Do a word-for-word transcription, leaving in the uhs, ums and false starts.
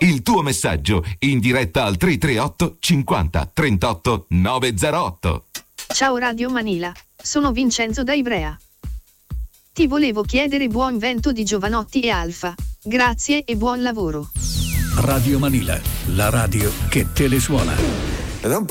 Il tuo messaggio in diretta al tre tre otto cinquanta trentotto novecentootto. Ciao Radio Manila, sono Vincenzo da Ivrea. Ti volevo chiedere buon vento di Giovanotti e Alfa. Grazie e buon lavoro. Radio Manila, la radio che te le suona. Ed è un